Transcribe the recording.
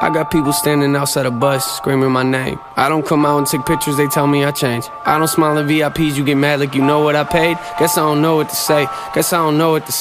I got people standing outside a bus screaming my name. I don't come out and take pictures, they tell me I changed. I don't smile at VIPs, you get mad like you know what I paid. Guess I don't know what to say, guess I don't know what to say.